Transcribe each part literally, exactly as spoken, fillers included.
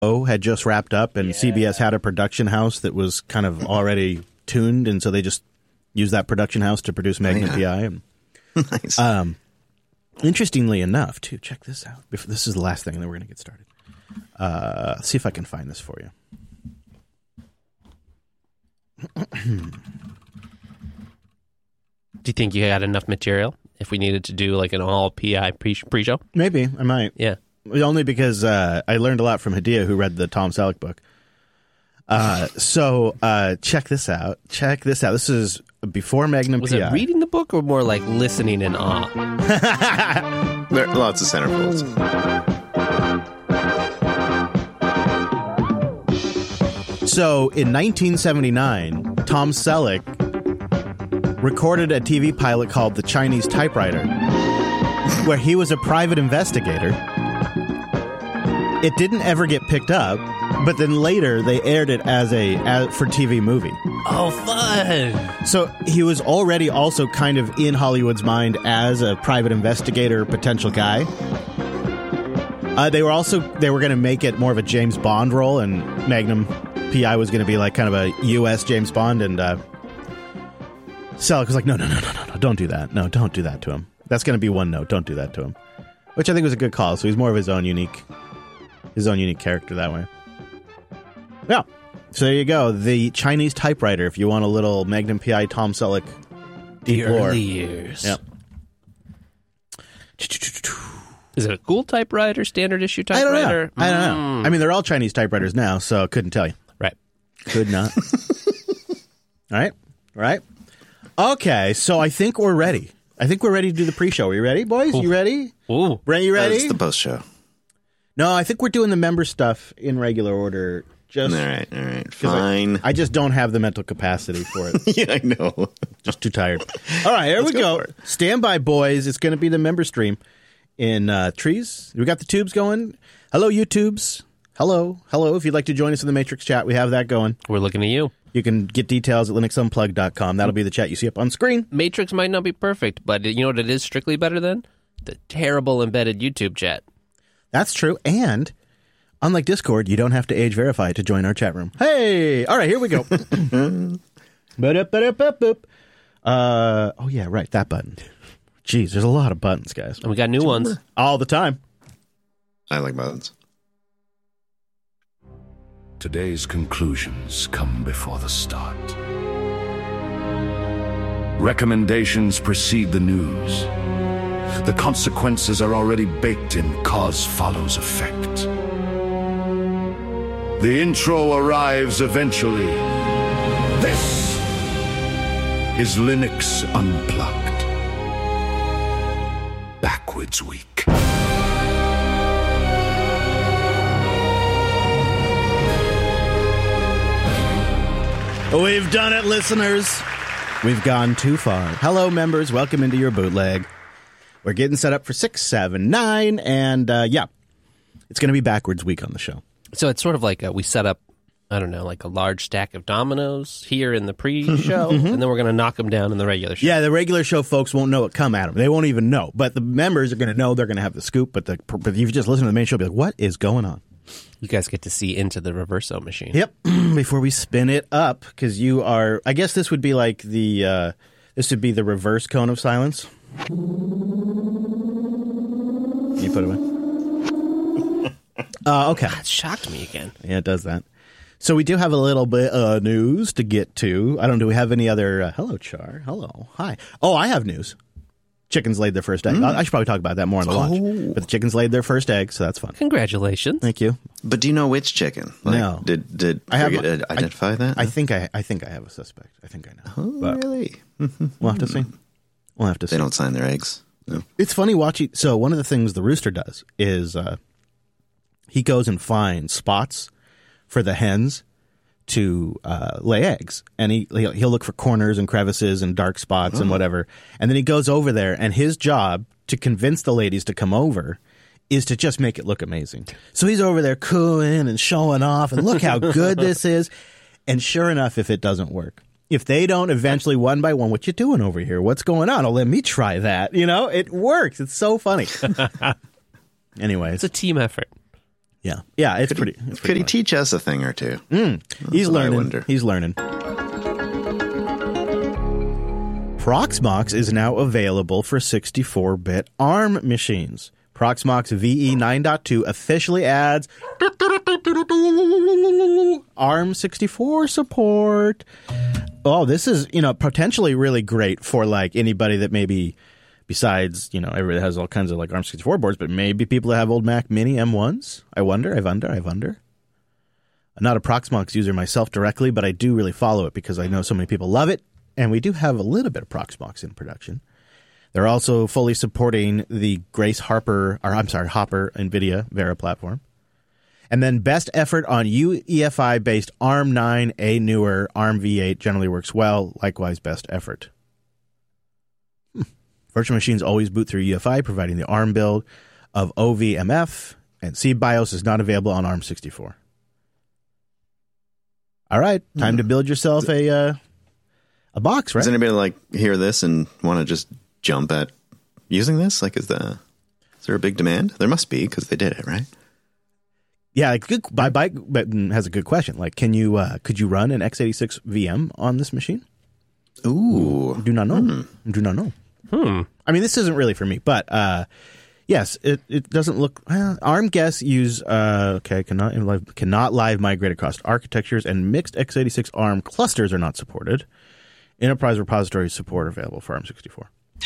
had just wrapped up, and yeah. C B S had a production house that was kind of already tuned, and so they just used that production house to produce Magnum yeah. P I. And, nice. Um, interestingly enough, too, check this out. This is the last thing, and then we're going to get started. Uh, see if I can find this for you. Do you think you had enough material if we needed to do like an all P I pre- pre-show? Maybe. I might. Yeah. Only because uh, I learned a lot from Hadia, who read the Tom Selleck book. Uh, so uh, check this out. Check this out. This is before Magnum Was P I. Was it reading the book or more like listening in awe? There are lots of centerfolds. So in nineteen seventy-nine, Tom Selleck recorded a T V pilot called The Chinese Typewriter, where he was a private investigator. It didn't ever get picked up, but then later they aired it as a as, for T V movie. Oh, fun! So he was already also kind of in Hollywood's mind as a private investigator, potential guy. Uh, they were also they were going to make it more of a James Bond role, and Magnum P I was going to be like kind of a U S James Bond, and uh, Selleck was like, no, no, no, no, no, no, don't do that. No, don't do that to him. That's going to be one note. Don't do that to him. Which I think was a good call. So he's more of his own unique, his own unique character that way. Yeah. So there you go. The Chinese Typewriter, if you want a little Magnum P I Tom Selleck deep the lore. early years. Yep. Is it a cool typewriter, standard issue typewriter? I don't know. I don't know. Mm. I mean, they're all Chinese typewriters now, so couldn't tell you. Right. Could not. All right. All right. Okay, so I think we're ready. I think we're ready to do the pre-show. Are you ready, boys? Ooh. You ready? Ooh. Brent, you ready? That's the post-show. No, I think we're doing the member stuff in regular order. Just all right, all right, fine. I, I just don't have the mental capacity for it. Yeah, I know. Just too tired. All right, here Let's we go. go. Stand by, boys. It's going to be the member stream in uh, Trees. We got the tubes going. Hello, YouTubes. Hello. Hello. If you'd like to join us in the Matrix chat, we have that going. We're looking at you. You can get details at linux unplugged dot com. That'll be the chat you see up on screen. Matrix might not be perfect, but you know what it is strictly better than? The terrible embedded YouTube chat. That's true. And unlike Discord, you don't have to age verify to join our chat room. Hey! All right, here we go. uh, oh, yeah, right. That button. Jeez, there's a lot of buttons, guys. And we got new ones. All the time. I like buttons. Today's conclusions come before the start. Recommendations precede the news. The consequences are already baked in cause follows effect. The intro arrives eventually. This is Linux Unplugged. Backwards Week. We've done it, listeners. We've gone too far. Hello, members. Welcome into your bootleg. We're getting set up for six, seven, nine, and uh, yeah, it's going to be backwards week on the show. So it's sort of like a, we set up, I don't know, like a large stack of dominoes here in the pre-show, mm-hmm. and then we're going to knock them down in the regular show. Yeah, the regular show folks won't know what come at them. They won't even know. But the members are going to know. They're going to have the scoop. But, the, but if you just listen to the main show, be like, what is going on? You guys get to see into the Reverso machine. Yep. Before we spin it up, because you are, I guess this would be like the, uh, this would be the reverse cone of silence. You put it away. Uh, okay. That shocked me again. Yeah, it does that. So we do have a little bit of uh, news to get to. I don't know. Do we have any other? Uh, hello, Char. Hello. Hi. Oh, I have news. Chickens laid their first egg. Mm. I should probably talk about that more on the watch. Oh. But the chickens laid their first egg, so that's fun. Congratulations. Thank you. But do you know which chicken? Like, no. Did did I have, Frigate identify I, that? I think I I think I have a suspect. I think I know. Oh, but really? We'll have to see. We'll have to see. They don't sign their eggs. No. It's funny watching. So one of the things the rooster does is uh, he goes and finds spots for the hens to uh, lay eggs, and he he'll, he'll look for corners and crevices and dark spots oh. and whatever, and then he goes over there, and his job to convince the ladies to come over is to just make it look amazing. So he's over there cooing and showing off, and look how good this is. And sure enough, if it doesn't work, if they don't eventually one by one, what you doing over here? What's going on? Oh, let me try that. You know, it works. It's so funny. Anyways, it's a team effort. Yeah, yeah, it's Could pretty. he, It's could pretty he fun. teach us a thing or two? Mm, he's what I learning. wonder. He's learning. Proxmox is now available for sixty-four bit ARM machines. Proxmox V E nine point two officially adds ARM sixty-four support. Oh, this is, you know, potentially really great for like anybody that maybe, besides, you know, everybody has all kinds of like ARM sixty-four boards, but maybe people that have old Mac Mini M ones. I wonder, I wonder, I wonder. I'm not a Proxmox user myself directly, but I do really follow it because I know so many people love it, and we do have a little bit of Proxmox in production. They're also fully supporting the Grace Harper, or I'm sorry, Hopper NVIDIA Vera platform. And then best effort on U E F I-based ARM nine, A newer ARM v eight generally works well. Likewise, best effort. Hmm. Virtual machines always boot through U E F I, providing the ARM build of O V M F, and C BIOS is not available on ARM sixty-four. All right, time mm. to build yourself a uh, a box, right? Does anybody like hear this and want to just jump at using this? Like, is the is there a big demand? There must be, because they did it, right? Yeah, like good. By Bike has a good question. Like, can you uh, could you run an x eighty-six V M on this machine? Ooh, do not know. Hmm. Do not know. Hmm. I mean, this isn't really for me, but uh, yes, it, it doesn't look. Well, ARM guests use uh, okay cannot live, cannot live migrate across architectures, and mixed x eighty-six ARM clusters are not supported. Enterprise repository support available for ARM sixty-four.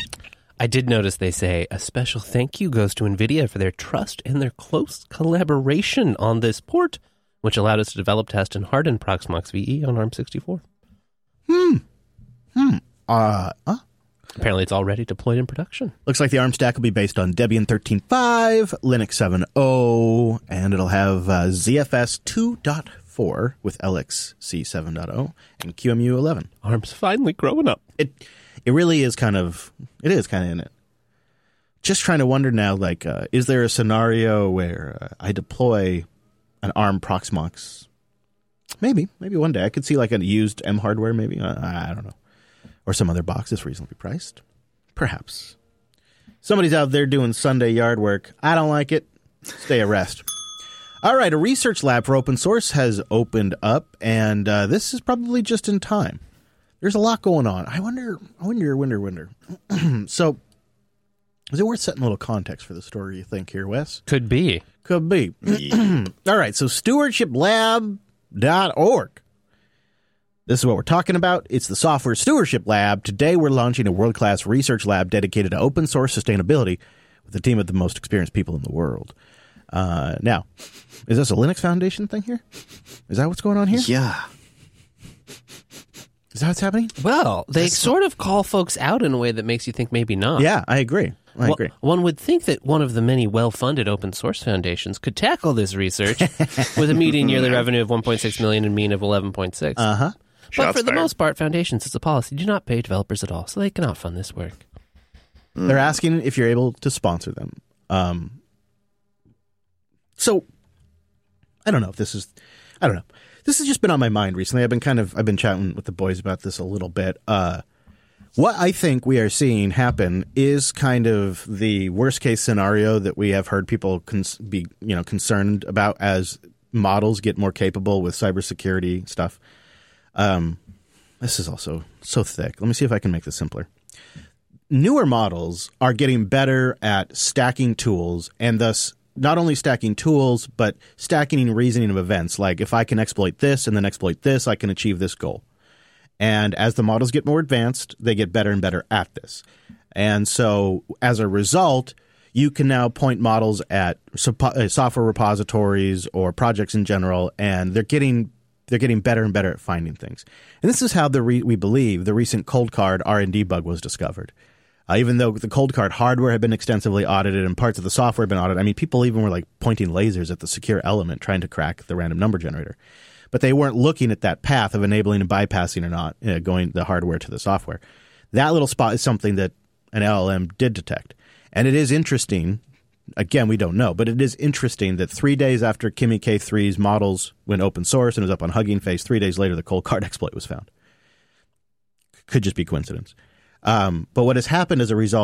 I did notice they say a special thank you goes to NVIDIA for their trust and their close collaboration on this port, which allowed us to develop, test, and harden Proxmox V E on ARM sixty-four. Hmm. Hmm. Uh, uh. Apparently it's already deployed in production. Looks like the ARM stack will be based on Debian thirteen point five, Linux seven point oh, and it'll have uh, Z F S two point four with L X C seven point oh and Q M U eleven. ARM's finally growing up. It it really is kind of, it is kind of in it. Just trying to wonder now, like, uh, is there a scenario where uh, I deploy an ARM Proxmox? Maybe, maybe one day. I could see like a used M hardware, maybe. Uh, I don't know. Or some other box that's reasonably priced. Perhaps. Somebody's out there doing Sunday yard work. I don't like it. Stay at rest. All right, a research lab for open source has opened up, and uh, this is probably just in time. There's a lot going on. I wonder, I wonder, wonder, wonder. So, is it worth setting a little context for the story, you think, here, Wes? Could be. Could be. All right, so stewardship lab dot org. This is what we're talking about. It's the Software Stewardship Lab. Today, we're launching a world-class research lab dedicated to open source sustainability with a team of the most experienced people in the world. Uh, now, is this a Linux Foundation thing here? Is that what's going on here? Yeah. Is that what's happening? Well, they That's sort of call folks out in a way that makes you think maybe not. Yeah, I agree. I Well, agree. one would think that one of the many well-funded open source foundations could tackle this research with a median yearly revenue of one point six million dollars and mean of eleven point six. Uh-huh. But Shots for the fired. most part, foundations, as a policy, do not pay developers at all, so they cannot fund this work. They're asking if you're able to sponsor them. Um, so, I don't know if this is, I don't know. This has just been on my mind recently. I've been kind of, I've been chatting with the boys about this a little bit. Uh, what I think we are seeing happen is kind of the worst case scenario that we have heard people cons- be, you know, concerned about as models get more capable with cybersecurity stuff. Um, this is also so thick. Let me see if I can make this simpler. Newer models are getting better at stacking tools, and thus not only stacking tools, but stacking and reasoning of events. Like, if I can exploit this and then exploit this, I can achieve this goal. And as the models get more advanced, they get better and better at this. And so as a result, you can now point models at software repositories or projects in general, and they're getting they're getting better and better at finding things. And this is how the re- we believe the recent cold card R and D bug was discovered. Uh, even though the cold card hardware had been extensively audited and parts of the software had been audited, I mean, people even were like pointing lasers at the secure element trying to crack the random number generator. But they weren't looking at that path of enabling and bypassing or not, you know, going the hardware to the software. That little spot is something that an L L M did detect. And it is interesting, again, we don't know, but it is interesting that three days after Kimi K three's models went open source and was up on Hugging Face, three days later the cold card exploit was found. Could just be coincidence. Um, but what has happened as a result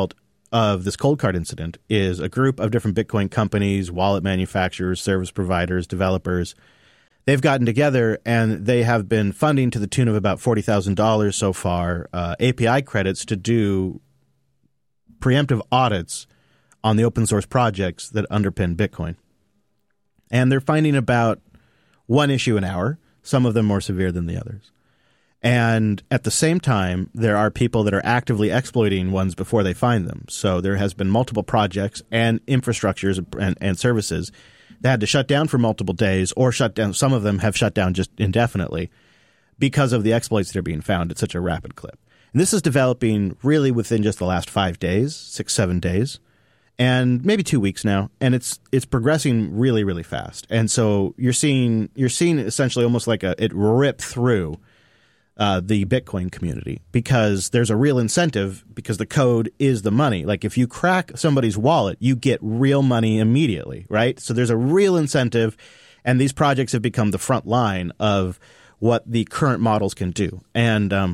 of this cold card incident is a group of different Bitcoin companies, wallet manufacturers, service providers, developers. They've gotten together and they have been funding to the tune of about forty thousand dollars so far, uh, A P I credits to do preemptive audits on the open source projects that underpin Bitcoin. And they're finding about one issue an hour, some of them more severe than the others. And at the same time, there are people that are actively exploiting ones before they find them. So there has been multiple projects and infrastructures and, and services that had to shut down for multiple days or shut down. Some of them have shut down just indefinitely because of the exploits that are being found at such a rapid clip. And this is developing really within just the last five days, six, seven days, and maybe two weeks now. And it's it's progressing really, really fast. And so you're seeing you're seeing essentially almost like a it rip through uh, the Bitcoin community because there's a real incentive because the code is the money. Like if you crack somebody's wallet, you get real money immediately, right? So there's a real incentive, and these projects have become the front line of what the current models can do. And um,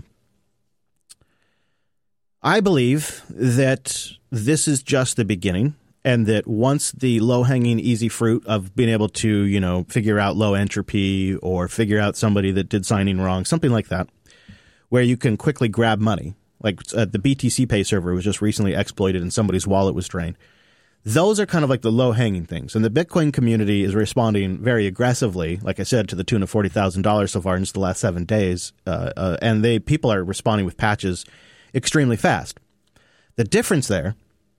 I believe that this is just the beginning, and that once the low-hanging, easy fruit of being able to, you know, figure out low entropy or figure out somebody that did signing wrong, something like that, where you can quickly grab money, like uh, the B T C Pay server was just recently exploited and somebody's wallet was drained. Those are kind of like the low-hanging things, and the Bitcoin community is responding very aggressively, like I said, to the tune of forty thousand dollars so far in just the last seven days, uh, uh, and they people are responding with patches extremely fast. The difference there,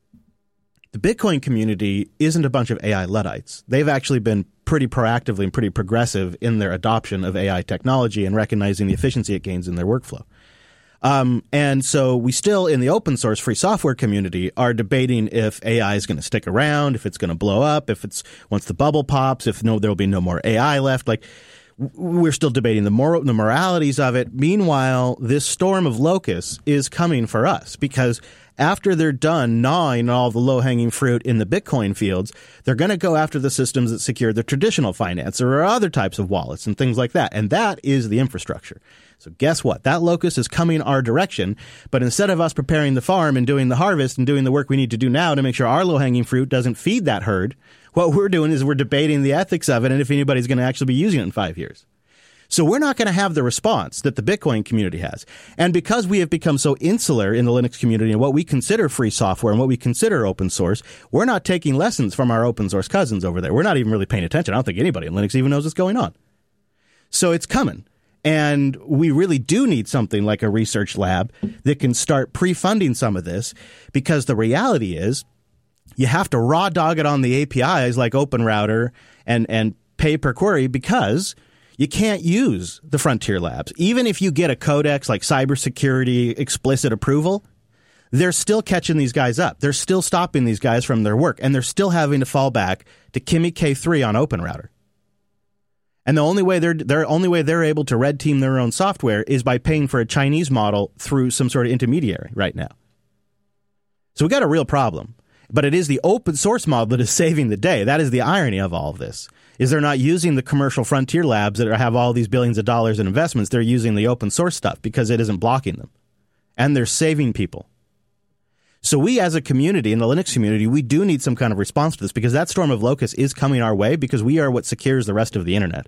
the Bitcoin community isn't a bunch of A I Luddites. They've actually been pretty proactively and pretty progressive in their adoption of A I technology and recognizing the efficiency it gains in their workflow. Um, and so we still, in the open source free software community, are debating if A I is going to stick around, if it's going to blow up, if it's once the bubble pops, if no, there will be no more A I left. Like, we're still debating the moral, the moralities of it. Meanwhile, this storm of locusts is coming for us because after they're done gnawing all the low-hanging fruit in the Bitcoin fields, they're going to go after the systems that secure the traditional finance or other types of wallets and things like that. And that is the infrastructure. So guess what? That locust is coming our direction. But instead of us preparing the farm and doing the harvest and doing the work we need to do now to make sure our low-hanging fruit doesn't feed that herd, what we're doing is we're debating the ethics of it and if anybody's going to actually be using it in five years. So we're not going to have the response that the Bitcoin community has. And because we have become so insular in the Linux community and what we consider free software and what we consider open source, we're not taking lessons from our open source cousins over there. We're not even really paying attention. I don't think anybody in Linux even knows what's going on. So it's coming. And we really do need something like a research lab that can start pre-funding some of this, because the reality is you have to raw dog it on the A P Is like OpenRouter and, and pay per query, because you can't use the Frontier Labs. Even if you get a codex like cybersecurity explicit approval, they're still catching these guys up. They're still stopping these guys from their work, and they're still having to fall back to Kimi K three on OpenRouter. And the only way they're the only way they're able to red team their own software is by paying for a Chinese model through some sort of intermediary right now. So we got a real problem. But it is the open source model that is saving the day. That is the irony of all of this, is they're not using the commercial Frontier Labs that have all these billions of dollars in investments. They're using the open source stuff because it isn't blocking them. And they're saving people. So we as a community, in the Linux community, we do need some kind of response to this, because that storm of locusts is coming our way, because we are what secures the rest of the internet.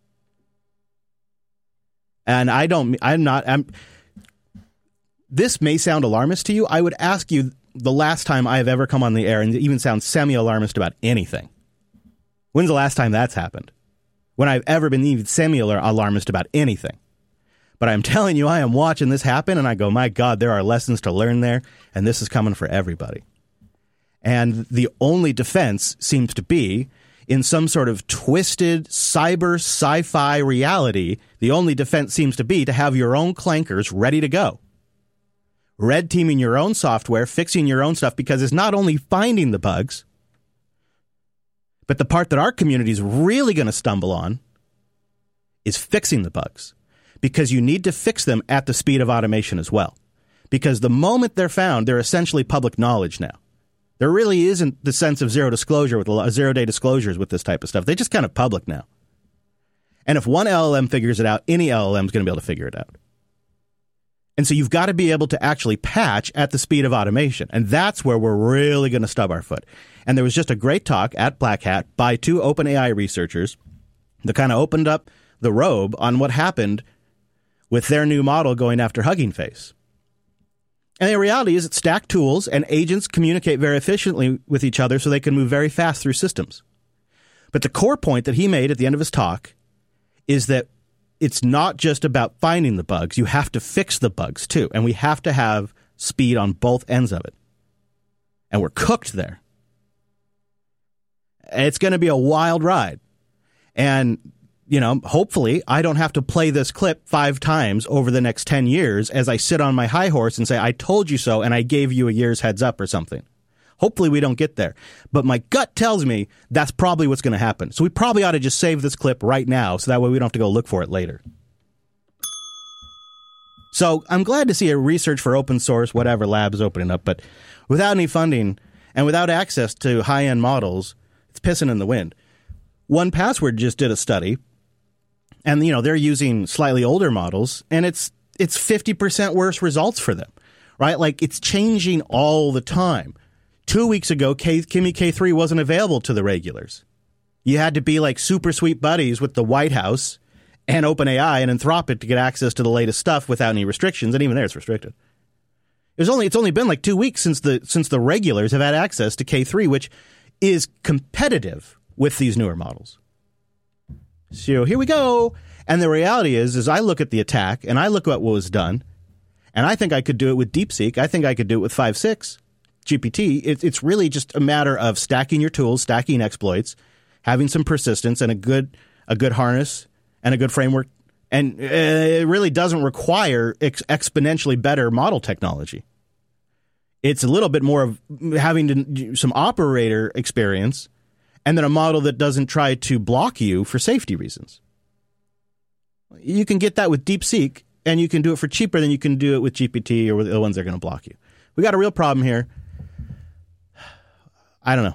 And I don't, I'm not, I'm, this may sound alarmist to you. I would ask you the last time I have ever come on the air and even sound semi-alarmist about anything. When's the last time that's happened? When I've ever been even semi-alarmist about anything. But I'm telling you, I am watching this happen, and I go, my God, there are lessons to learn there, and this is coming for everybody. And the only defense seems to be, in some sort of twisted cyber sci-fi reality, the only defense seems to be to have your own clankers ready to go. Red teaming your own software, fixing your own stuff, because it's not only finding the bugs, but the part that our community is really going to stumble on is fixing the bugs. Because you need to fix them at the speed of automation as well. Because the moment they're found, they're essentially public knowledge now. There really isn't the sense of zero disclosure with a lot, zero-day disclosures with this type of stuff. They're just kind of public now. And if one L L M figures it out, any L L M is going to be able to figure it out. And so you've got to be able to actually patch at the speed of automation. And that's where we're really going to stub our foot. And there was just a great talk at Black Hat by two OpenAI researchers that kind of opened up the robe on what happened with their new model going after Hugging Face. And the reality is that stack tools and agents communicate very efficiently with each other so they can move very fast through systems. But the core point that he made at the end of his talk is that it's not just about finding the bugs. You have to fix the bugs too. And we have to have speed on both ends of it. And we're cooked there. It's going to be a wild ride. And you know, hopefully I don't have to play this clip five times over the next ten years as I sit on my high horse and say, I told you so, and I gave you a year's heads up or something. Hopefully we don't get there. But my gut tells me that's probably what's going to happen. So we probably ought to just save this clip right now so that way we don't have to go look for it later. So I'm glad to see a research for open source, whatever labs opening up, but without any funding and without access to high-end models, it's pissing in the wind. one Password just did a study. And, you know, they're using slightly older models, and it's it's fifty percent worse results for them, right? Like, it's changing all the time. Two weeks ago, K- Kimi K three wasn't available to the regulars. You had to be, like, super sweet buddies with the White House and OpenAI and Anthropic to get access to the latest stuff without any restrictions, and even there it's restricted. It was only It's only been, like, two weeks since the since the regulars have had access to K three, which is competitive with these newer models. So here we go. And the reality is, is I look at the attack and I look at what was done, and I think I could do it with DeepSeek. I think I could do it with five six G P T. It, it's really just a matter of stacking your tools, stacking exploits, having some persistence and a good a good harness and a good framework. And it really doesn't require ex- exponentially better model technology. It's a little bit more of having to do some operator experience and then a model that doesn't try to block you for safety reasons. You can get that with DeepSeek, and you can do it for cheaper than you can do it with G P T or with the ones that are going to block you. We got a real problem here. I don't know.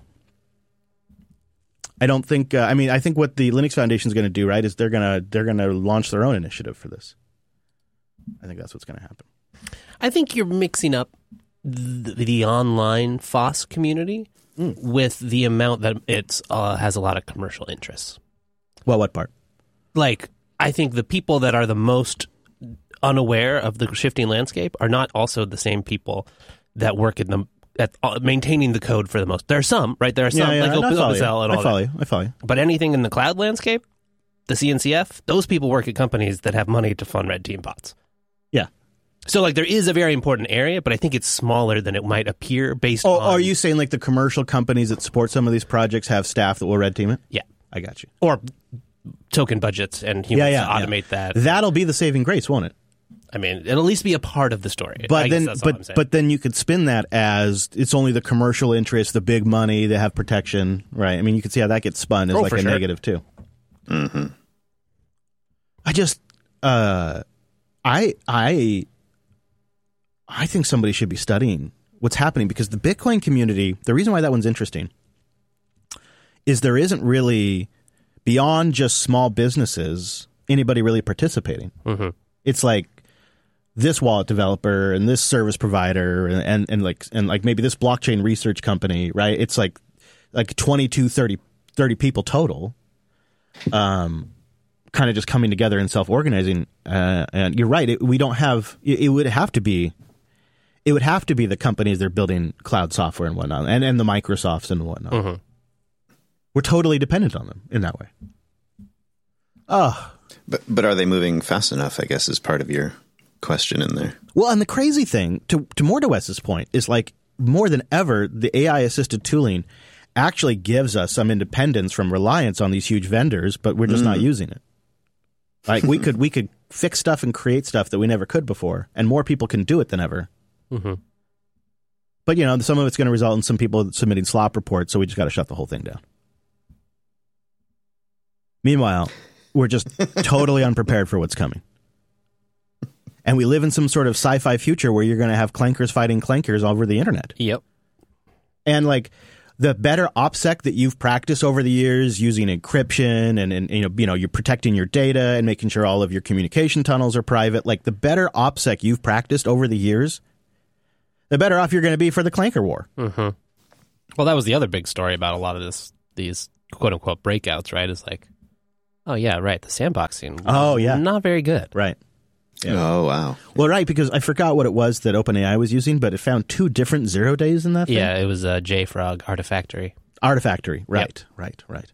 I don't think. Uh, I mean, I think what the Linux Foundation is going to do, right, is they're going to they're going to launch their own initiative for this. I think that's what's going to happen. I think you're mixing up the, the online F O S community mm. with the amount that it uh, has a lot of commercial interests. Well, what part? Like, I think the people that are the most unaware of the shifting landscape are not also the same people that work in the at uh, maintaining the code for the most. There are some, right? There are some, yeah, yeah, like Open, OpenSL and all I follow that. you. I follow you. But anything in the cloud landscape, the C N C F, those people work at companies that have money to fund red team bots. Yeah. So, like, there is a very important area, but I think it's smaller than it might appear based oh, on... are you saying, like, the commercial companies that support some of these projects have staff that will red team it? Yeah. I got you. Or token budgets and humans yeah, yeah, to automate yeah. that. That'll be the saving grace, won't it? I mean, it'll at least be a part of the story. But I then, guess that's all I'm but saying. but then you could spin that as it's only the commercial interests, the big money, they have protection, right? I mean, you can see how that gets spun as Oh, like for a sure. negative too. Mm-hmm. I just, uh, I I I think somebody should be studying what's happening because the Bitcoin community. The reason why that one's interesting is there isn't really beyond just small businesses anybody really participating. Mm-hmm. It's like this wallet developer and this service provider and, and, and like and like maybe this blockchain research company, right? It's like like twenty-two, thirty, thirty people total, um, kind of just coming together and self-organizing. Uh, and you're right. It, we don't have. It, it would have to be. It would have to be the companies that are building cloud software and whatnot, and, and the Microsofts and whatnot. Mm-hmm. We're totally dependent on them in that way. Oh. But but are they moving fast enough, I guess, is part of your question in there. Well, and the crazy thing, to, to Mordowes's point, is like more than ever, the A I-assisted tooling actually gives us some independence from reliance on these huge vendors, but we're just mm. not using it. Like we could we could fix stuff and create stuff that we never could before, and more people can do it than ever. Mm-hmm. But, you know, some of it's going to result in some people submitting slop reports, so we just got to shut the whole thing down. Meanwhile, we're just totally unprepared for what's coming. And we live in some sort of sci-fi future where you're going to have clankers fighting clankers all over the internet. Yep. And, like, the better OPSEC that you've practiced over the years using encryption and, and you know, you know, you're protecting your data and making sure all of your communication tunnels are private, like the better OPSEC you've practiced over the years, the better off you're going to be for the Clanker War. Mm-hmm. Well, that was the other big story about a lot of this, these quote-unquote breakouts, right? Is like, oh, yeah, right, the sandboxing. Oh, yeah. Not very good. Right. Yeah. Oh, wow. Well, right, because I forgot what it was that OpenAI was using, but it found two different zero days in that thing. Yeah, it was uh, JFrog Artifactory. Artifactory, right, Yep. right, right.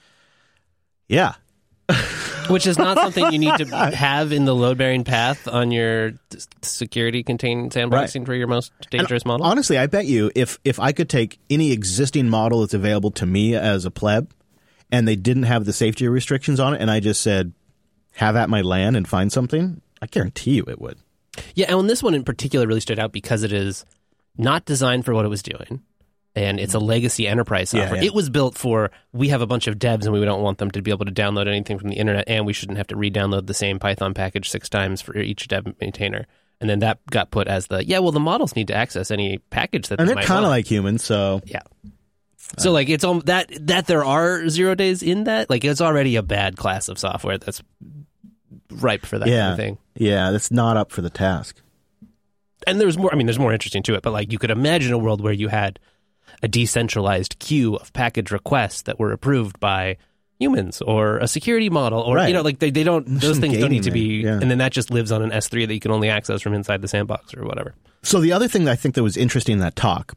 Yeah. Which is not something you need to have in the load-bearing path on your t- security contained sandboxing Right. for your most dangerous And model. Honestly, I bet you if, if I could take any existing model that's available to me as a pleb and they didn't have the safety restrictions on it and I just said, have at my LAN and find something, I guarantee you it would. Yeah, and this one in particular really stood out because it is not designed for what it was doing, and it's a legacy enterprise Yeah, software. yeah. It was built for, we have a bunch of devs and we don't want them to be able to download anything from the internet, and we shouldn't have to re-download the same Python package six times for each dev maintainer. And then that got put as the, yeah, well, the models need to access any package that And they they're might kind of want. like humans, so Yeah. So like it's all that that there are zero days in that, like it's already a bad class of software that's ripe for that yeah, kind of thing. yeah, that's not up for the task. And there's more, I mean, there's more interesting to it, but like you could imagine a world where you had a decentralized queue of package requests that were approved by humans or a security model or, Right. you know, like they, they don't, There's those some things don't need to gating be, there, yeah. and then that just lives on an S three that you can only access from inside the sandbox or whatever. So the other thing that I think that was interesting in that talk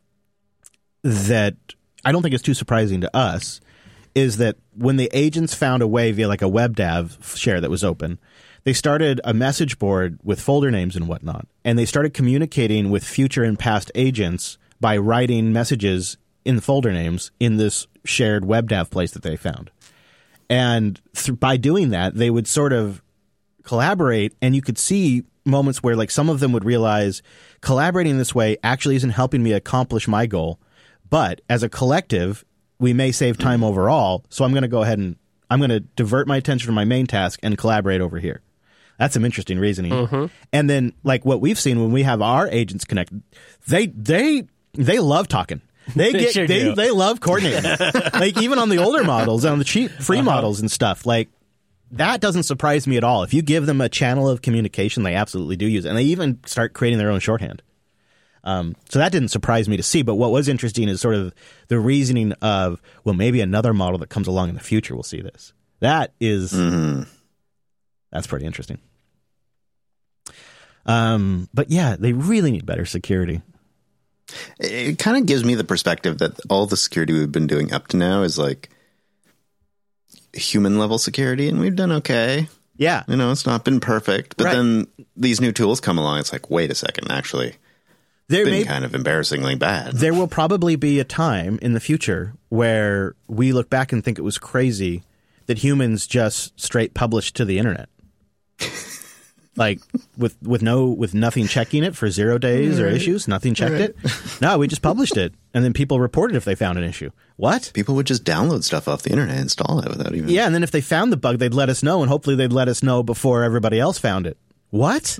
that I don't think is too surprising to us is that when the agents found a way via like a WebDAV share that was open, they started a message board with folder names and whatnot, and they started communicating with future and past agents by writing messages in the folder names in this shared WebDAV place that they found. And th- by doing that, they would sort of collaborate, and you could see moments where like some of them would realize collaborating this way actually isn't helping me accomplish my goal, but as a collective, we may save time overall, so I'm going to go ahead and I'm going to divert my attention from my main task and collaborate over here. That's some interesting reasoning. Mm-hmm. And then, like what we've seen when we have our agents connected, they they they love talking. They They get sure they, do. they love coordinating. Like even on the older models, on the cheap free Uh-huh. models and stuff, like that doesn't surprise me at all. If you give them a channel of communication, they absolutely do use it, and they even start creating their own shorthand. Um, so that didn't surprise me to see. But what was interesting is sort of the reasoning of, well, maybe another model that comes along in the future will see this. That is, Mm-hmm. that's pretty interesting. Um, but yeah, they really need better security. It kind of gives me the perspective that all the security we've been doing up to now is like human level security, and we've done okay. Yeah. You know, it's not been perfect, but Right. then these new tools come along. It's like, wait a second, actually, There been may kind of embarrassingly bad. there will probably be a time in the future where we look back and think it was crazy that humans just straight published to the internet. Like with with no with nothing checking it for zero days or issues, nothing checked it. No, we just published it, and then people reported if they found an issue. What? People would just download stuff off the internet and install it without even. Yeah, and then if they found the bug, they'd let us know, and hopefully they'd let us know before everybody else found it. What?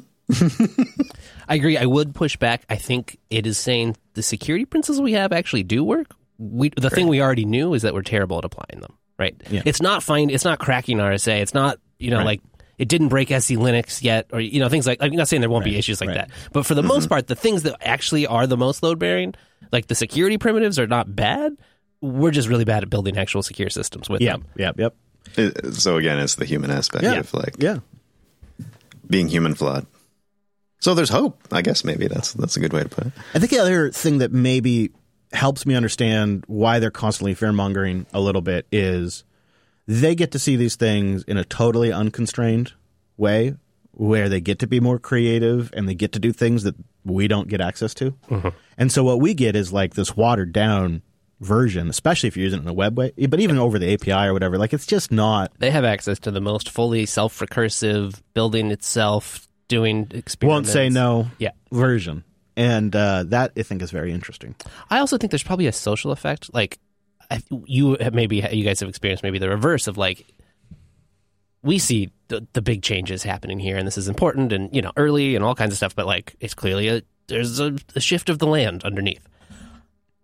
I agree. I would push back. I think it is saying the security principles we have actually do work. We, the thing we already knew is that we're terrible at applying them, right? Yeah. It's not find, it's not cracking R S A. It's not, you know, Right. like it didn't break S C Linux yet, or, you know, things like, I'm not saying there won't be Right, issues like right. that. But for the most part, the things that actually are the most load bearing, like the security primitives are not bad. We're just really bad at building actual secure systems with Yeah, them. yep, yep. It- so again, it's the human aspect Yeah, of like yeah. being human flawed. So there's hope. I guess maybe that's that's a good way to put it. I think the other thing that maybe helps me understand why they're constantly fear-mongering a little bit is they get to see these things in a totally unconstrained way where they get to be more creative and they get to do things that we don't get access to. And so what we get is like this watered-down version, especially if you're using it in a web way, but even over the A P I or whatever. Like, it's just not... They have access to the most fully self-recursive, building itself, doing experiments. Won't say no Yeah. version. And uh, that, I think, is very interesting. I also think there's probably a social effect. Like, I, you have maybe you guys have experienced maybe the reverse of like, we see the, the big changes happening here, and this is important, and you know, early and all kinds of stuff. But like, it's clearly a there's a, a shift of the land underneath.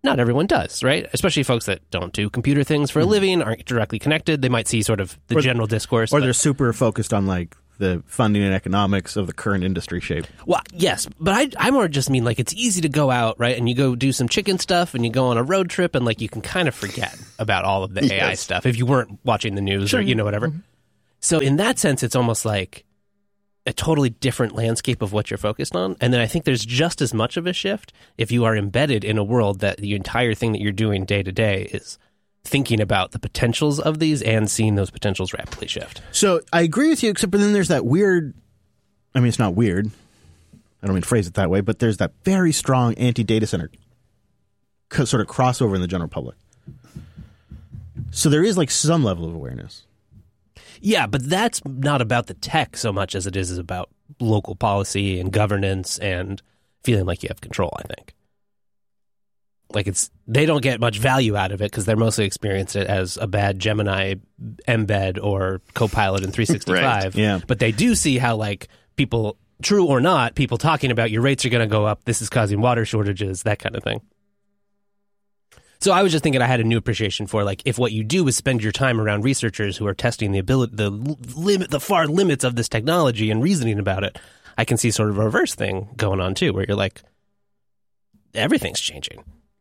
not everyone does, right? Especially folks that don't do computer things for a living, aren't directly connected. They might see sort of the Or- general discourse. Or but- they're super focused on like the funding and economics of the current industry shape. Well, yes, but I, I more just mean like it's easy to go out, right? And you go do some chicken stuff and you go on a road trip and like you can kind of forget about all of the A I Yes. stuff if you weren't watching the news or, you know, whatever. So in that sense, it's almost like a totally different landscape of what you're focused on. And then I think there's just as much of a shift if you are embedded in a world that the entire thing that you're doing day to day is thinking about the potentials of these and seeing those potentials rapidly shift. So I agree with you, except for then there's that weird, I mean, it's not weird. I don't mean to phrase it that way, but there's that very strong anti-data center co- sort of crossover in the general public. So there is like some level of awareness. Yeah, but that's not about the tech so much as it is about local policy and governance and feeling like you have control, I think. Like it's they don't get much value out of it because they're mostly experienced it as a bad Gemini embed or Copilot in three sixty-five. Right, yeah. But they do see how like people, true or not, people talking about your rates are going to go up. This is causing water shortages, that kind of thing. So I was just thinking I had a new appreciation for like if what you do is spend your time around researchers who are testing the ability, the limit, the far limits of this technology and reasoning about it, I can see sort of a reverse thing going on too, where you're like, everything's changing.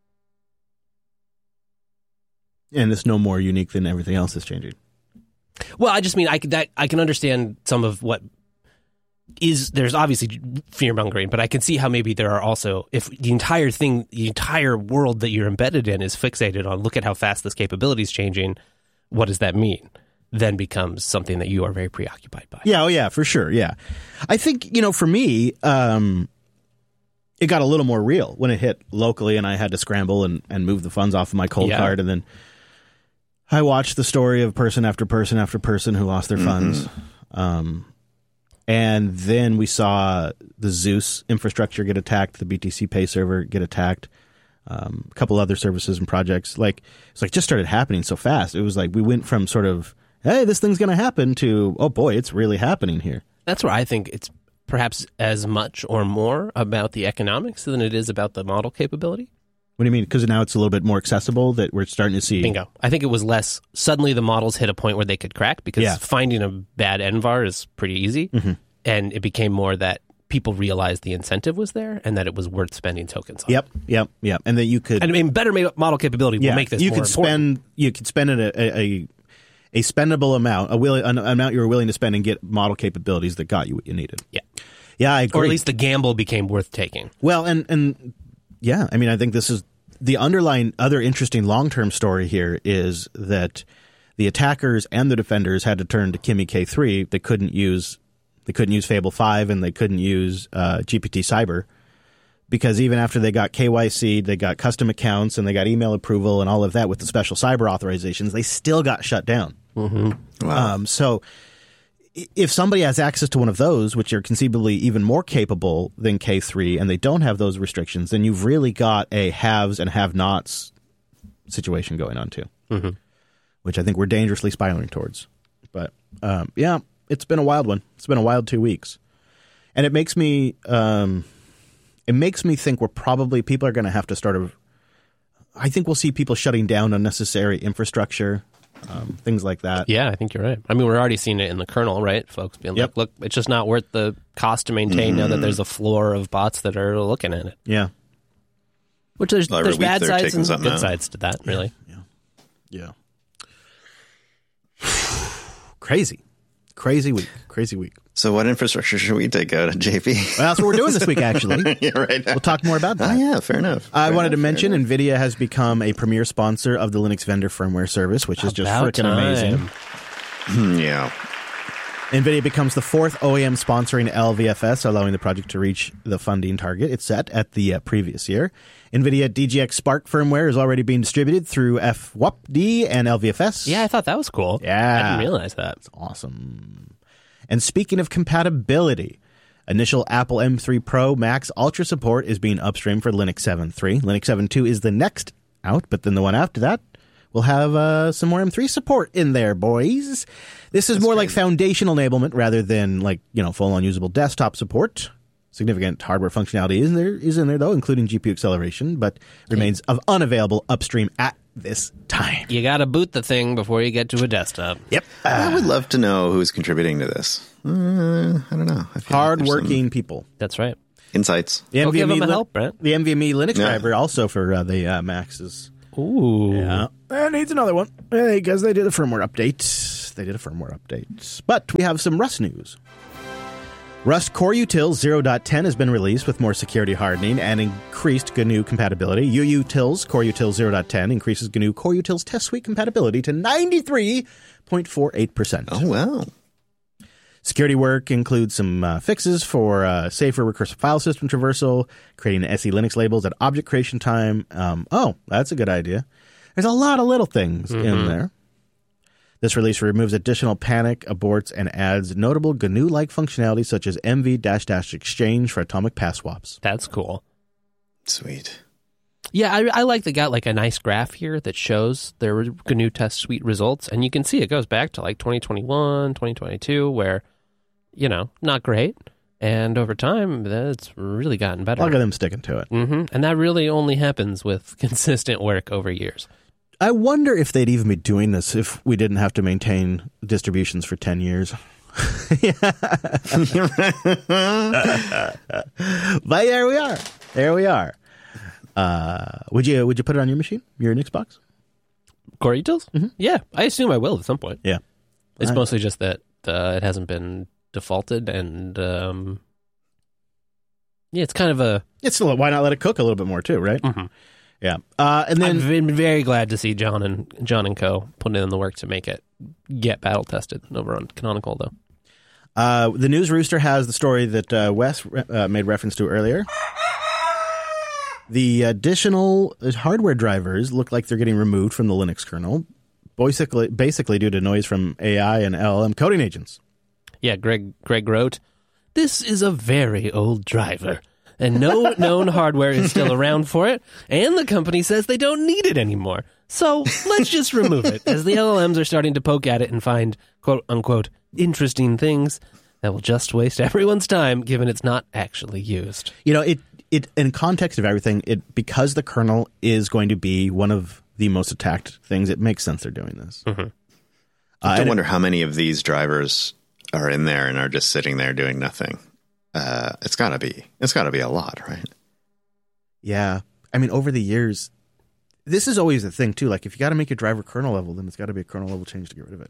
And it's no more unique than everything else is changing. Well, I just mean I could that I can understand some of what is there's obviously fear mongering, but I can see how maybe there are also if the entire thing, the entire world that you're embedded in is fixated on look at how fast this capability is changing. What does that mean? Then becomes something that you are very preoccupied by. Yeah, oh yeah, for sure. Yeah, I think you know for me, um, it got a little more real when it hit locally, and I had to scramble and, and move the funds off of my cold Yeah. card, and then I watched the story of person after person after person who lost their funds. Um, and then we saw the Zeus infrastructure get attacked, the B T C Pay server get attacked, um, a couple other services and projects. Like it's like just started happening so fast. It was like we went from sort of, hey, this thing's going to happen to, oh boy, it's really happening here. That's where I think it's perhaps as much or more about the economics than it is about the model capability. What do you mean? Because now it's a little bit more accessible that we're starting to see. Bingo. I think it was less, suddenly the models hit a point where they could crack because Yeah. finding a bad N V A R is pretty easy. Mm-hmm. And it became more that people realized the incentive was there and that it was worth spending tokens on. Yep, yep, yep. And that you could, And I mean, better ma- model capability yeah, will make this you more could important. spend, you could spend it a, a, a spendable amount, a will, an amount you were willing to spend and get model capabilities that got you what you needed. Yeah. Yeah, I agree. Or at least the gamble became worth taking. Well, and and yeah, I mean, I think this is the underlying other interesting long-term story here is that the attackers and the defenders had to turn to Kimi K three. They couldn't use they couldn't use Fable five and they couldn't use uh, G P T Cyber because even after they got K Y C'd, they got custom accounts and they got email approval and all of that with the special cyber authorizations, they still got shut down. Mm-hmm. Wow. Um, so if somebody has access to one of those, which are conceivably even more capable than K three, and they don't have those restrictions, then you've really got a haves and have-nots situation going on too, Mm-hmm. which I think we're dangerously spiraling towards. But um, yeah, it's been a wild one. It's been a wild two weeks, and it makes me um, it makes me think we're probably people are going to have to start. A, I think we'll see people shutting down unnecessary infrastructure. Um, things like that. Yeah, I think you're right. I mean, we're already seeing it in the kernel, right? Folks being Yep. like, look, it's just not worth the cost to maintain now that there's a floor of bots that are looking at it. Yeah. Which there's, Well, every there's week bad they're sides taking and something good out. sides to that, really. Yeah. Crazy. Crazy week. Crazy week. So what infrastructure should we take out at J P? Well, that's what we're doing this week, actually. Yeah, right. We'll talk more about Oh, that. yeah, fair enough. I Fair wanted to enough, mention fair enough. NVIDIA has become a premier sponsor of the Linux vendor firmware service, which is just About freaking time. amazing. Hmm, yeah. NVIDIA becomes the fourth O E M sponsoring L V F S, allowing the project to reach the funding target it set at the uh, previous year. NVIDIA D G X Spark firmware is already being distributed through F W A P D and L V F S. Yeah, I thought that was cool. Yeah. I didn't realize that. Awesome. And speaking of compatibility, initial Apple M three Pro Max Ultra support is being upstreamed for Linux seven point three. Linux seven point two is the next out, but then the one after that will have uh, some more M three support in there, boys. This is more like foundational enablement rather than like, you know, full-on usable desktop support. Significant hardware functionality is in there, is in there though, including G P U acceleration, but remains of unavailable upstream at this time. You got to boot the thing before you get to a desktop. Yep. I would love to know who's contributing to this. Uh, I don't know. I feel like there's Hard-working some people. That's right. insights. The Go give NVMe them a Lin- help, Brent. The NVMe Linux Yeah. driver also for uh, the uh, Macs is... Ooh. Yeah. It needs another one because they did a firmware update. They did a firmware update. But we have some Rust news. Rust Core Utils zero point ten has been released with more security hardening and increased G N U compatibility. UUtils Core Utils zero point ten increases G N U Core Utils test suite compatibility to ninety-three point four eight percent. Oh, well. Security work includes some uh, fixes for uh, safer recursive file system traversal, creating S E Linux labels at object creation time. Um, oh, that's a good idea. There's a lot of little things Mm-hmm. in there. This release removes additional panic, aborts, and adds notable G N U-like functionality such as M V dash dash exchange for atomic pass swaps. That's cool. Sweet. Yeah, I, I like they got like a nice graph here that shows their G N U test suite results, and you can see it goes back to like twenty twenty-one, twenty twenty-two, where, you know, not great, and over time, it's really gotten better. Look at them sticking to it. hmm And that really only happens with consistent work over years. I wonder if they'd even be doing this if we didn't have to maintain distributions for ten years. But there we are. There we are. Uh, would you would you put it on your machine, your Xbox? Core Utils? Mhm. Yeah, I assume I will at some point. Yeah. It's I- mostly just that uh, it hasn't been defaulted, and um, yeah, it's kind of a. It's still, why not let it cook a little bit more too, right? Mhm. Yeah. Uh, and then I've been very glad to see John and John and Co. putting in the work to make it get battle tested over on Canonical, though. uh, the News Rooster has the story that uh, Wes uh, made reference to earlier. The additional hardware drivers look like they're getting removed from the Linux kernel, basically, basically due to noise from A I and L L M coding agents. Yeah, Greg Greg wrote, "This is a very old driver, and no known hardware is still around for it, and the company says they don't need it anymore. So let's just remove it, as the L L Ms are starting to poke at it and find quote-unquote interesting things that will just waste everyone's time, given it's not actually used." You know, it it in context of everything, it because the kernel is going to be one of the most attacked things, it makes sense they're doing this. Mm-hmm. Uh, I and- wonder how many of these drivers are in there and are just sitting there doing nothing. Uh, it's gotta be. It's gotta be a lot, right? Yeah. I mean, over the years, this is always the thing, too. Like, if you got to make your driver kernel level, then it's got to be a kernel level change to get rid of it.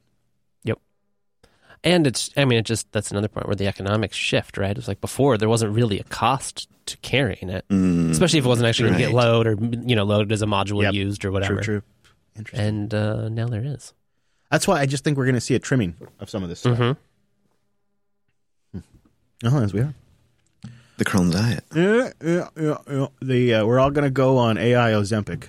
And it's, I mean, it just, that's another point where the economics shift, right? It's like before, there wasn't really a cost to carrying it, Mm, especially if it wasn't actually going to get right. loaded or, you know, loaded as a module Yep. used or whatever. True, true. Interesting. And uh, now there is. That's why I just think we're going to see a trimming of some of this stuff. Mm-hmm. Oh, as we are. The Chrome diet. Yeah, yeah, yeah, yeah. The, uh, we're all going to go on A I Ozempic.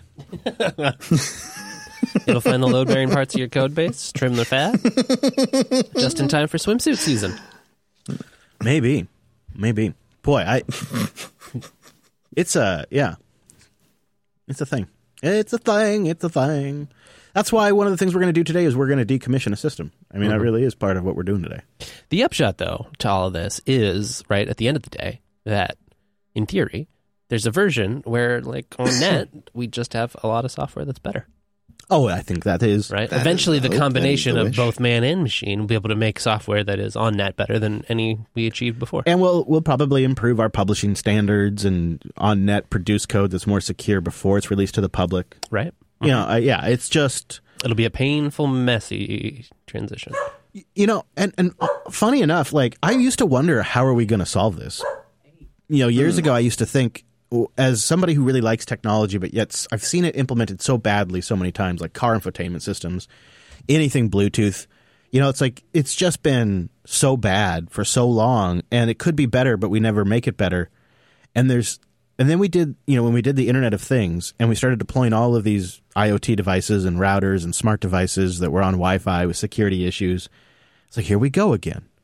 It'll find the load-bearing parts of your code base, trim the fat, just in time for swimsuit season. Maybe. Maybe. Boy, I... it's a... Yeah. It's a thing. It's a thing. It's a thing. That's why one of the things we're going to do today is we're going to decommission a system. I mean, that really is part of what we're doing today. The upshot, though, to all of this is, right, at the end of the day, that, in theory, there's a version where, like, on net, we just have a lot of software that's better. Oh, I think that is... Right. That Eventually, is the the hope, that combination is the of wish. both man and machine will be able to make software that is on net better than any we achieved before. And we'll we'll probably improve our publishing standards and on net produce code that's more secure before it's released to the public. Right. You know, uh, yeah, it's just... It'll be a painful, messy transition. You know, and, and uh, funny enough, like, I used to wonder, how are we going to solve this? You know, years ago, I used to think, as somebody who really likes technology, but yet s- I've seen it implemented so badly so many times, like car infotainment systems, anything Bluetooth, you know, it's like, it's just been so bad for so long, and it could be better, but we never make it better. And there's, and then we did, you know, when we did the Internet of Things, and we started deploying all of these IoT devices and routers and smart devices that were on Wi-Fi with security issues, it's like, here we go again.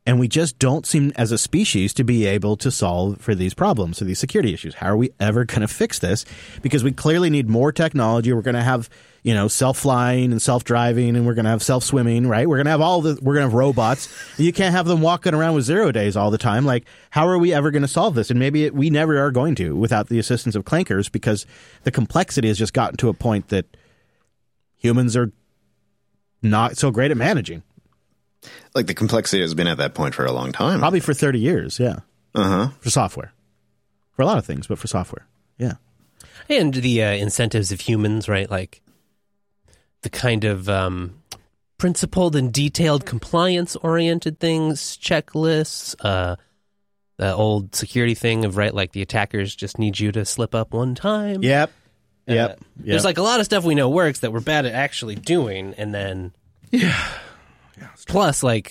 And we just don't seem, as a species, to be able to solve for these problems, for these security issues. How are we ever going to fix this? Because we clearly need more technology. We're going to have, you know, self-flying and self-driving, and we're going to have self-swimming, right? We're going to have all the, we're going to have robots. You can't have them walking around with zero days all the time. Like, how are we ever going to solve this? And maybe it, we never are going to without the assistance of clankers, because the complexity has just gotten to a point that humans are not so great at managing. Like the complexity has been at that point for a long time. Probably for thirty years, yeah. Uh-huh. For software. For a lot of things, but for software, yeah. And the uh, incentives of humans, right? Like the kind of um, principled and detailed compliance-oriented things, checklists, uh, the old security thing of, right, like the attackers just need you to slip up one time. Yep. Uh, Yep. yep. There's like a lot of stuff we know works that we're bad at actually doing, and then... Yeah. Plus, like,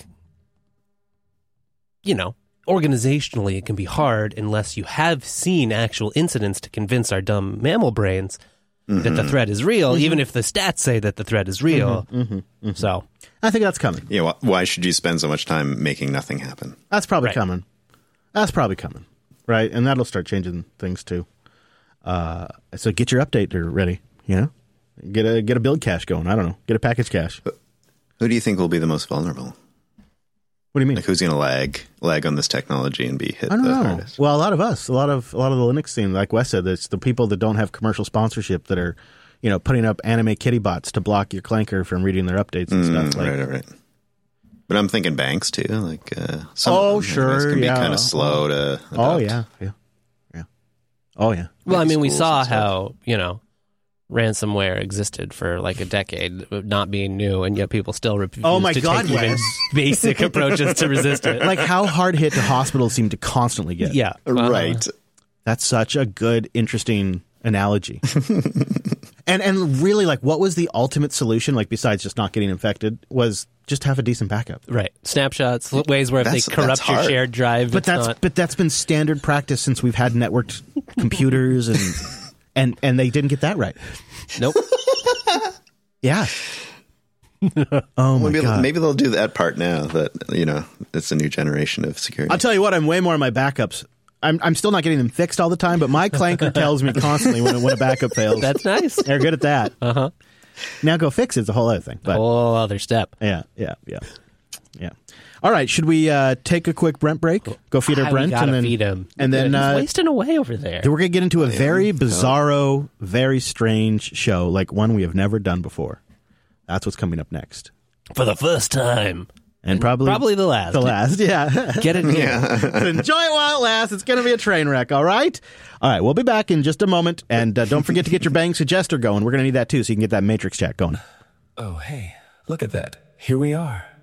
you know, organizationally, it can be hard unless you have seen actual incidents to convince our dumb mammal brains mm-hmm. that the threat is real, mm-hmm. even if the stats say that the threat is real. Mm-hmm. Mm-hmm. Mm-hmm. So, I think that's coming. Yeah. Wh- why should you spend so much time making nothing happen? That's probably Right. coming. That's probably coming. Right. And that'll start changing things too. Uh, so get your updater ready, you know? Get a get a build cache going. I don't know. Get a package cache. But who do you think will be the most vulnerable? What do you mean? Like who's going to lag lag on this technology and be hit I don't the know. hardest? Well, a lot of us, a lot of a lot of the Linux scene, like Wes said, it's the people that don't have commercial sponsorship that are, you know, putting up anime kitty bots to block your clanker from reading their updates and Mm, stuff. Like, right, right, right. But I'm thinking banks too. Like, uh, some Oh, of them, sure, anyways, can be yeah. kind of slow to. Adopt. oh yeah, yeah, yeah. Oh yeah. well, I Maybe mean, we schools saw and stuff. how, you know, ransomware existed for like a decade, not being new, and yet people still refuse Oh my to God, take even Wes. basic approaches to resist it. Like how hard hit do hospitals seem to constantly get. yeah. uh-huh. Right. That's such a good, interesting analogy. and and really, like, what was the ultimate solution? Like, besides just not getting infected, was just have a decent backup. Right. Snapshots, ways where if That's- they corrupt that's your hard. shared drive, But it's that's not... but that's been standard practice since we've had networked computers, and and and they didn't get that right. Nope. Yeah. Oh my Maybe, god. maybe they'll do that part now. That you know, it's a new generation of security. I'll tell you what. I'm way more on my backups. I'm I'm still not getting them fixed all the time, but my clanker tells me constantly when when a backup fails. That's nice. They're good at that. Uh-huh. Now go fix it. It's a whole other thing. But Whole other step. yeah, yeah, yeah, yeah. All right. Should we uh, take a quick Brent break? Go feed our Ah, Brent, we gotta and then feed him. and then He's uh, wasting away over there. then we're gonna get into a very bizarro, very strange show, like one we have never done before. That's what's coming up next, For the first time. and probably Probably the last. the last. Yeah. Get it here. So enjoy it while it lasts. It's going to be a train wreck, all right? All right, we'll be back in just a moment. And uh, don't forget to get your Bang Suggester going. We're going to need that, too, so you can get that Matrix chat going. Oh, hey, look at that. Here we are.